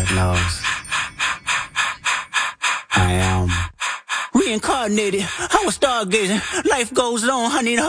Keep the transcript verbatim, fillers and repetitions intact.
knows. I am reincarnated. I was stargazing. Life goes on. I need a